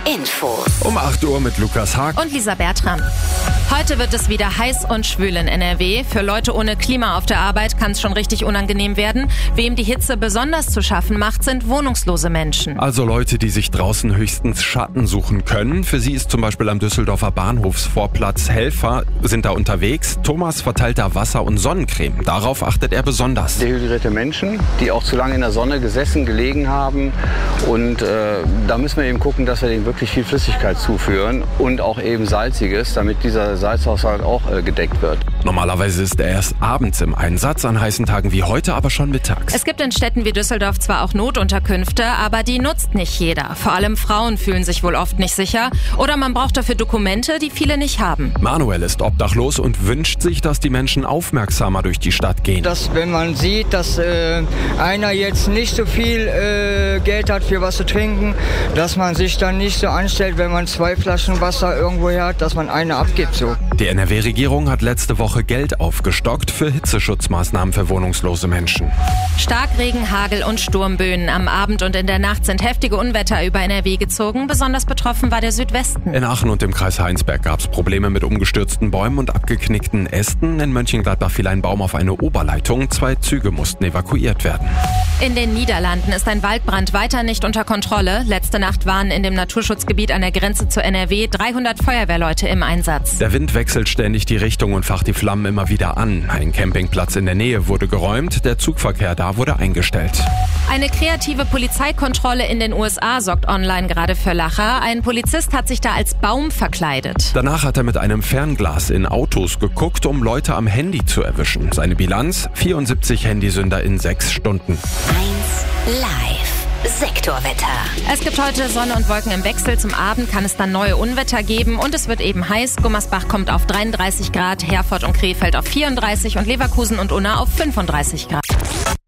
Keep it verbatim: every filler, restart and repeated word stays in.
Infos. Um acht Uhr mit Lukas Haag und Lisa Bertram. Heute wird es wieder heiß und schwül in N R W. Für Leute ohne Klima auf der Arbeit kann es schon richtig unangenehm werden. Wem die Hitze besonders zu schaffen macht, sind wohnungslose Menschen. Also Leute, die sich draußen höchstens Schatten suchen können. Für sie ist zum Beispiel am Düsseldorfer Bahnhofsvorplatz Helfer sind da unterwegs. Thomas verteilt da Wasser und Sonnencreme. Darauf achtet er besonders. Dehydrierte Menschen, die auch zu lange in der Sonne gesessen, gelegen haben. Und äh, da müssen wir eben gucken, dass wir denen wirklich viel Flüssigkeit zuführen und auch eben Salziges, damit dieser Salzhaushalt auch äh, gedeckt wird. Normalerweise ist er erst abends im Einsatz, an heißen Tagen wie heute aber schon mittags. Es gibt in Städten wie Düsseldorf zwar auch Notunterkünfte, aber die nutzt nicht jeder. Vor allem Frauen fühlen sich wohl oft nicht sicher oder man braucht dafür Dokumente, die viele nicht haben. Manuel ist obdachlos und wünscht sich, dass die Menschen aufmerksamer durch die Stadt gehen. Dass, wenn man sieht, dass äh, einer jetzt nicht so viel äh, Geld hat für was zu trinken, dass man sich dann nicht so anstellt, wenn man zwei Flaschen Wasser irgendwo hat, dass man eine abgibt. So. Die N R W-Regierung hat letzte Woche Geld aufgestockt für Hitzeschutzmaßnahmen für wohnungslose Menschen. Starkregen, Hagel und Sturmböen. Am Abend und in der Nacht sind heftige Unwetter über N R W gezogen. Besonders betroffen war der Südwesten. In Aachen und im Kreis Heinsberg gab es Probleme mit umgestürzten Bäumen und abgeknickten Ästen. In Mönchengladbach fiel ein Baum auf eine Oberleitung. Zwei Züge mussten evakuiert werden. In den Niederlanden ist ein Waldbrand weiter nicht unter Kontrolle. Letzte Nacht waren in dem Naturschutzgebiet an der Grenze zu N R W dreihundert Feuerwehrleute im Einsatz. Der Wind wechselt ständig die Richtung und facht die Flammen immer wieder an. Ein Campingplatz in der Nähe wurde geräumt, der Zugverkehr da wurde eingestellt. Eine kreative Polizeikontrolle in den U S A sorgt online gerade für Lacher. Ein Polizist hat sich da als Baum verkleidet. Danach hat er mit einem Fernglas in Autos geguckt, um Leute am Handy zu erwischen. Seine Bilanz: vierundsiebzig Handysünder in sechs Stunden. eins Live. Sektorwetter. Es gibt heute Sonne und Wolken im Wechsel. Zum Abend kann es dann neue Unwetter geben und es wird eben heiß. Gummersbach kommt auf dreiunddreißig Grad, Herford und Krefeld auf vierunddreißig und Leverkusen und Unna auf fünfunddreißig Grad.